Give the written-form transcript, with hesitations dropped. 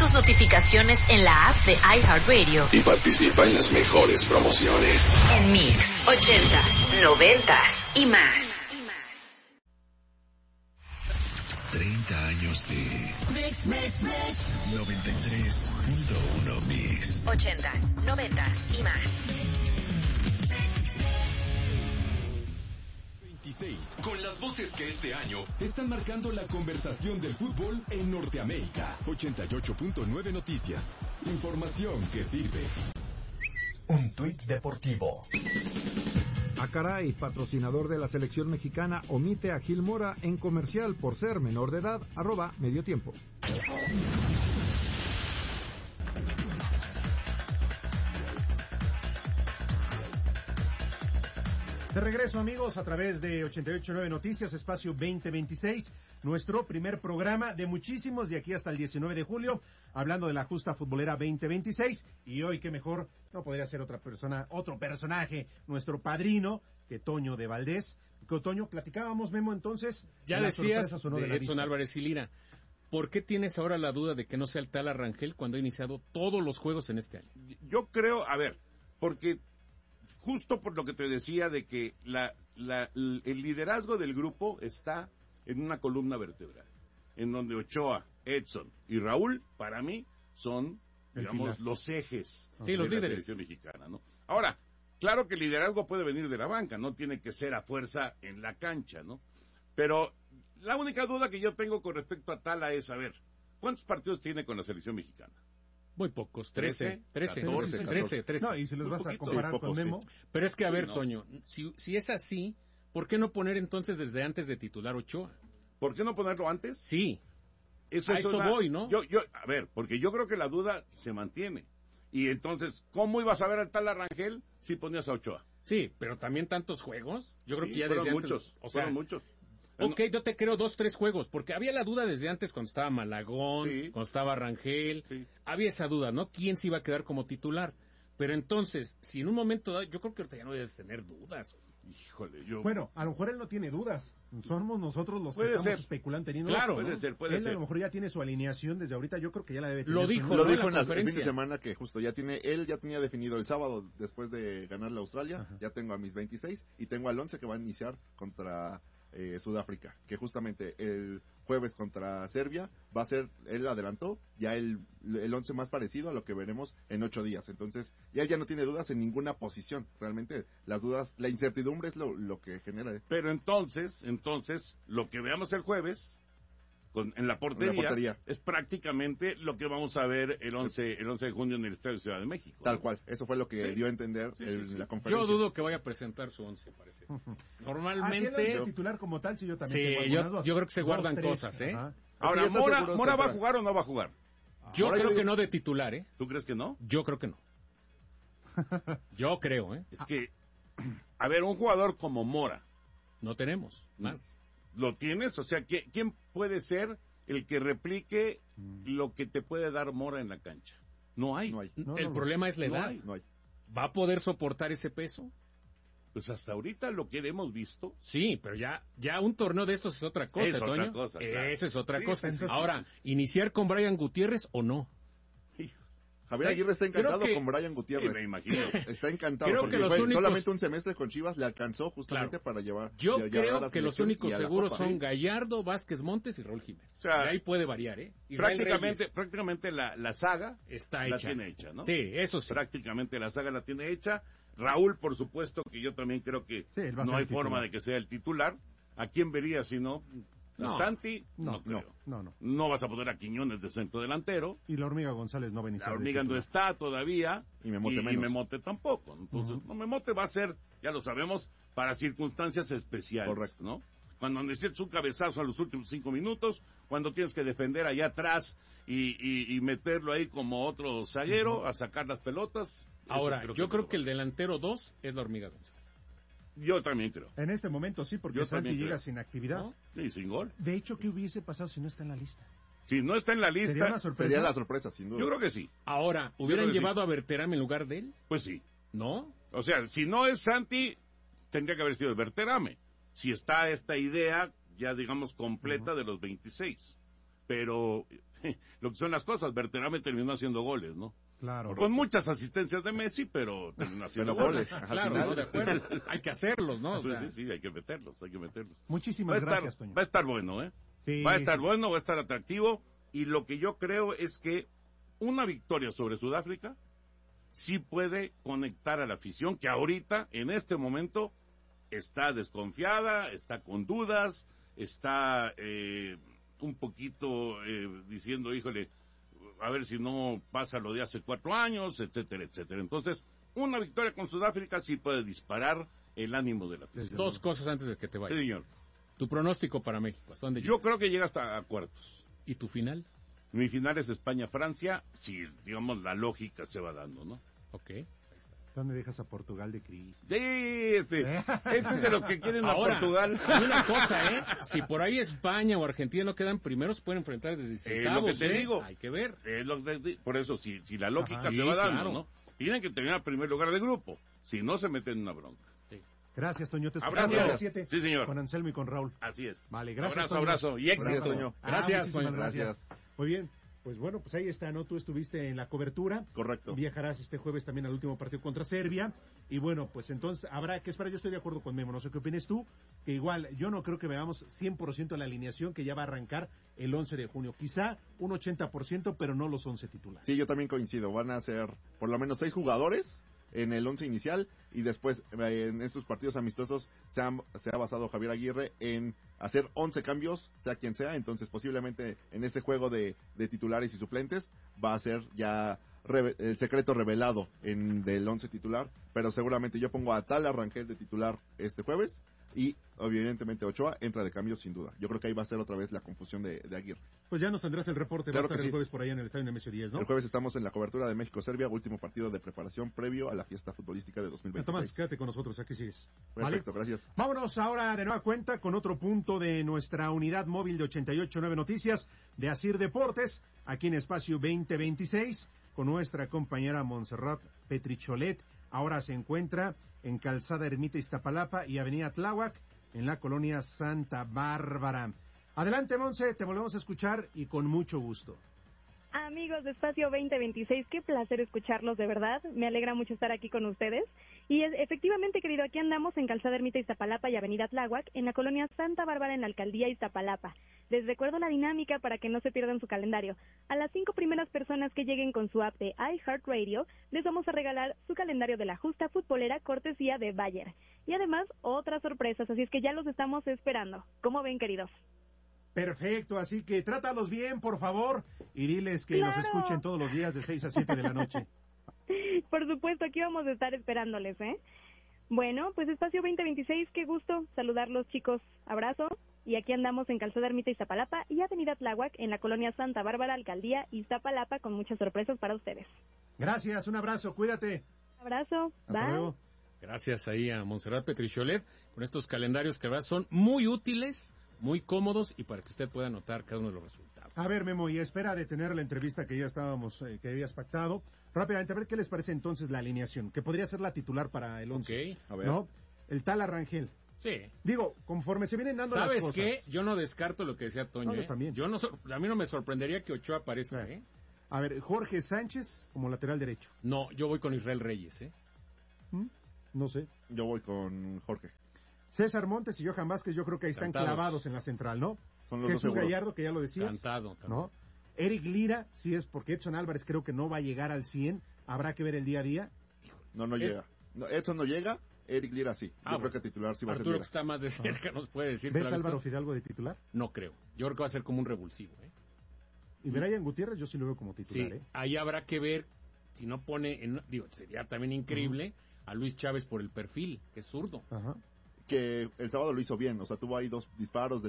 tus notificaciones en la app de iHeartRadio. Y participa en las mejores promociones. En Mix, 80s, 90s y más. 30 años de Mix. 93.1 Mix. 80s, 90s y más. 26, con las voces que este año están marcando la conversación del fútbol en Norteamérica. 88.9 Noticias. Información que sirve. Un tuit deportivo. Ah, caray, patrocinador de la selección mexicana omite a Gil Mora en comercial por ser menor de edad, @mediotiempo. De regreso, amigos, a través de 88.9 Noticias, espacio 2026, nuestro primer programa de muchísimos de aquí hasta el 19 de julio, hablando de la justa futbolera 2026, y hoy, qué mejor, no podría ser otra persona, otro personaje, nuestro padrino, que Toño de Valdés. Con Toño, platicábamos, Memo, entonces, ya decías de Edson Álvarez y Lira. ¿Por qué tienes ahora la duda de que no sea el tal Arrangel cuando ha iniciado todos los juegos en este año? Yo creo, a ver, porque justo por lo que te decía de que el liderazgo del grupo está en una columna vertebral, en donde Ochoa, Edson y Raúl, para mí, son, digamos, los ejes de la líderes. selección mexicana, ¿no? Ahora, claro que el liderazgo puede venir de la banca, no tiene que ser a fuerza en la cancha, ¿no? Pero la única duda que yo tengo con respecto a Tala es, a ver, ¿cuántos partidos tiene con la selección mexicana? Muy pocos, 13. No, y si los vas a comparar con Memo. Pero es que, a ver, Toño, si es así, ¿por qué no poner entonces desde antes de titular Ochoa? ¿Por qué no ponerlo antes? Sí. Eso a esto voy, ¿no? A ver, porque yo creo que la duda se mantiene. Y entonces, ¿cómo ibas a ver al tal Arrangel si ponías a Ochoa? Sí, pero también tantos juegos. Yo creo que ya fueron desde muchos, antes. O sea, fueron muchos. Ok, yo te creo 2-3 juegos, porque había la duda desde antes cuando estaba Malagón, cuando estaba Rangel, había esa duda, ¿no? ¿Quién se iba a quedar como titular? Pero entonces, si en un momento dado, yo creo que ahorita ya no debes tener dudas. Híjole, Bueno, a lo mejor él no tiene dudas, somos nosotros los que estamos especulando, teniendo claro, puede ser. Él a lo mejor ya tiene su alineación desde ahorita, yo creo que ya la debe tener. Lo dijo en el fin de semana que justo él ya tenía definido el sábado después de ganar la Australia, ya tengo a mis 26 y tengo al 11 que va a iniciar contra Sudáfrica, que justamente el jueves contra Serbia va a ser, él adelantó, ya el 11 más parecido a lo que veremos en 8 días, entonces ya él ya no tiene dudas en ninguna posición, realmente las dudas, la incertidumbre es lo que genera. Pero entonces, lo que veamos el jueves en la portería es prácticamente lo que vamos a ver el 11 de junio en el Estadio Ciudad de México. Tal cual, eso fue lo que dio a entender en la conferencia. Yo dudo que vaya a presentar su 11, parece. Normalmente... el titular como tal, sí, yo también. Sí, yo creo que se guardan cosas, ¿eh? Ajá. Ahora, ¿Mora va a jugar o no va a jugar? Yo creo que no de titular, ¿eh? ¿Tú crees que no? Yo creo que no. Yo creo, ¿eh? Es que, a ver, un jugador como Mora. No tenemos más. ¿Lo tienes? O sea, ¿quién puede ser el que replique lo que te puede dar Mora en la cancha? No hay. El problema es la edad. No hay. ¿Va a poder soportar ese peso? Pues hasta ahorita lo que hemos visto. Sí, pero ya un torneo de estos es otra cosa, Toño. Otra cosa, claro. Esa es otra cosa. Sí. Ahora, ¿iniciar con Brian Gutiérrez o no? Javier Aguirre está encantado con Brian Gutiérrez. Sí, me imagino. Está encantado creo porque que solamente un semestre con Chivas le alcanzó justamente para llevar. Yo creo que los únicos seguros son Gallardo, Vázquez Montes y Raúl Jiménez. O sea, y ahí puede variar, ¿eh? Prácticamente la saga está la hecha. tiene hecha, ¿no? Sí, eso sí. Prácticamente la saga la tiene hecha. Raúl, por supuesto, que yo también creo que no hay forma de que sea el titular. ¿A quién vería si no? Santi, no creo. No vas a poner a Quiñones de centro delantero. Y la Hormiga González no va a iniciar. La Hormiga no está todavía. Y Memote tampoco. Entonces, Memote va a ser, ya lo sabemos, para circunstancias especiales. Correcto. ¿no? Cuando necesitas un cabezazo a los últimos 5 minutos, cuando tienes que defender allá atrás y meterlo ahí como otro zaguero a sacar las pelotas. Ahora, yo creo que el delantero 2 es la Hormiga González. Yo también creo. En este momento sí, porque Santi llega sin actividad. ¿No? Sí, sin gol. De hecho, ¿qué hubiese pasado si no está en la lista? Si no está en la lista... Sería la sorpresa, sin duda. Yo creo que sí. Ahora, ¿hubieran llevado a Berterame en lugar de él? Pues sí. ¿No? O sea, si no es Santi, tendría que haber sido Berterame. Si está esta idea, ya digamos, completa de los 26. Pero lo que son las cosas. Berterame terminó haciendo goles, ¿no? Claro. Con muchas asistencias de Messi, pero terminó haciendo goles. Claro, ¿no? De acuerdo. Hay que hacerlos, ¿no? O sea, Sí, hay que meterlos. Muchísimas gracias, Toño. Va a estar bueno, ¿eh? Sí, va a estar bueno, va a estar atractivo. Y lo que yo creo es que una victoria sobre Sudáfrica sí puede conectar a la afición, que ahorita, en este momento, está desconfiada, está con dudas, está un poquito diciendo, híjole, a ver si no pasa lo de hace 4 años, etcétera, etcétera. Entonces, una victoria con Sudáfrica sí puede disparar el ánimo de la afición. 2 cosas antes de que te vayas. Sí, señor. Tu pronóstico para México, ¿hasta dónde Yo llega? creo que llega hasta a cuartos. ¿Y tu final? Mi final es España-Francia, si, digamos, la lógica se va dando, ¿no? Ok. ¿Dónde dejas a Portugal de Cristo? Sí, este es de los que quieren Ahora, a Portugal. hay una cosa, si por ahí España o Argentina no quedan primeros, pueden enfrentar desde Lo que te digo. Hay que ver. Por eso, si la lógica Ajá, se sí, va dando, claro. ¿no? Tienen que terminar en primer lugar de grupo, si no se meten en una bronca. Gracias, Toño. Te Abrazo. escuchamos a las 7 Sí, señor. con Anselmo y con Raúl. Así es. Vale, gracias, Abrazo y éxito. Gracias, Toño. Gracias, muchísimas Toño. gracias. Muy bien. Pues bueno, pues ahí está, ¿no? Tú estuviste en la cobertura. Correcto. Viajarás este jueves también al último partido contra Serbia. Y bueno, pues entonces habrá que esperar. Yo estoy de acuerdo con Memo, no sé qué opinas tú. Que igual, yo no creo que veamos 100% la alineación que ya va a arrancar el 11 de junio. Quizá un 80%, pero no los 11 titulares. Sí, yo también coincido. Van a ser por lo menos 6 jugadores en el 11 inicial y después en estos partidos amistosos se ha basado Javier Aguirre en hacer 11 cambios, sea quien sea. Entonces posiblemente en ese juego de titulares y suplentes va a ser ya el secreto revelado del 11 titular, pero seguramente yo pongo a Tala Rangel de titular este jueves y evidentemente Ochoa entra de cambio sin duda. Yo creo que ahí va a ser otra vez la confusión de Aguirre. Pues ya nos tendrás el reporte, Claro va a estar que el sí. jueves por allá en el estadio Nemesio 10, ¿no? El jueves estamos en la cobertura de México-Serbia, último partido de preparación previo a la fiesta futbolística de 2026. Tomás, quédate con nosotros, aquí sigues. Perfecto, gracias. Vámonos ahora de nueva cuenta con otro punto de nuestra unidad móvil de 88.9 Noticias de Asir Deportes, aquí en Espacio 2026, con nuestra compañera Montserrat Petricholet. Ahora se encuentra en Calzada Ermita Iztapalapa y Avenida Tláhuac, en la colonia Santa Bárbara. Adelante, Monse, te volvemos a escuchar y con mucho gusto. Amigos de Espacio 2026, qué placer escucharlos, de verdad. Me alegra mucho estar aquí con ustedes. Y efectivamente, querido, aquí andamos en Calzada Ermita Iztapalapa y Avenida Tláhuac, en la colonia Santa Bárbara, en la alcaldía Iztapalapa. Les recuerdo la dinámica para que no se pierdan su calendario. A las 5 primeras personas que lleguen con su app de iHeartRadio, les vamos a regalar su calendario de la justa futbolera cortesía de Bayer. Y además, otras sorpresas, así es que ya los estamos esperando. ¿Cómo ven, queridos? Perfecto, así que trátalos bien, por favor, y diles que ¡Claro! nos escuchen todos los días de 6 a 7 de la noche. Por supuesto, aquí vamos a estar esperándoles, ¿eh? Bueno, pues Espacio 2026, qué gusto saludarlos, chicos. Abrazo. Y aquí andamos en Calzada Ermita Iztapalapa y Avenida Tláhuac, en la colonia Santa Bárbara, alcaldía Iztapalapa, con muchas sorpresas para ustedes. Gracias, un abrazo, cuídate. Abrazo, Hasta bye. luego. Gracias ahí a Montserrat Petricholet con estos calendarios que la verdad son muy útiles, muy cómodos y para que usted pueda anotar cada uno de los resultados. A ver, Memo, y espera de tener la entrevista que ya estábamos, que habías pactado. Rápidamente, a ver qué les parece entonces la alineación, que podría ser la titular para el 11. Ok. A ver. ¿No? El tal Arrangel. Sí. Digo, conforme se vienen dando las ¿Sabes cosas. qué? Yo no descarto lo que decía Toño. No, yo también. A mí no me sorprendería que Ochoa aparezca, Sí. A ver, Jorge Sánchez como lateral derecho. No, yo voy con Israel Reyes, No sé. Yo voy con Jorge. César Montes y Johan Vázquez, yo creo que ahí están Cantados. clavados en la central, ¿no? Son los dos Jesús seguros. Gallardo, que ya lo decías. Cantado también. ¿No? Eric Lira, sí es porque Edson Álvarez creo que no va a llegar al 100. Habrá que ver el día a día. No llega. No, Edson no llega, Eric Lira sí. Yo bueno. creo que titular sí va a ser Arturo, que Lira. está más de cerca, nos puede decir. ¿Ves pero a esto- Álvaro Fidalgo de titular? No creo. Yo creo que va a ser como un revulsivo, Y Brian Gutiérrez yo sí lo veo como titular, Sí, ahí habrá que ver si no pone, sería también increíble a Luis Chávez por el perfil, que es zurdo. Ajá. Que el sábado lo hizo bien, o sea, tuvo ahí 2 disparos